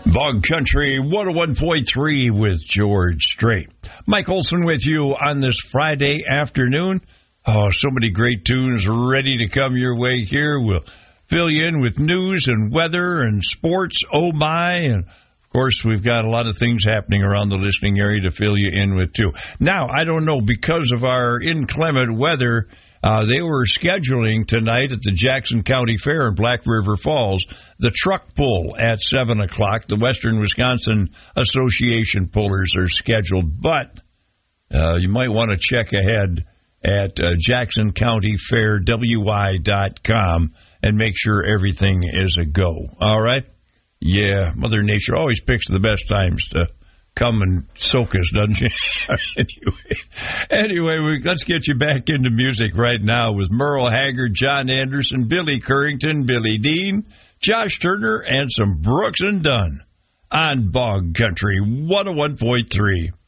Bog Country 101.3 with George Strait. Mike Olson with you on this Friday afternoon. Oh, so many great tunes ready to come your way here. We'll fill you in with news and weather and sports, oh my, and of course we've got a lot of things happening around the listening area to fill you in with too. Now, I don't know, because of our inclement weather, they were scheduling tonight at the Jackson County Fair in Black River Falls the truck pull at 7 o'clock. The Western Wisconsin Association pullers are scheduled, but you might want to check ahead at JacksonCountyFairWI.com and make sure everything is a go. All right? Yeah, Mother Nature always picks the best times to come and soak us, doesn't she? Anyway, let's get you back into music right now with Merle Haggard, John Anderson, Billy Currington, Billy Dean, Josh Turner, and some Brooks and Dunn on Bog Country 101.3.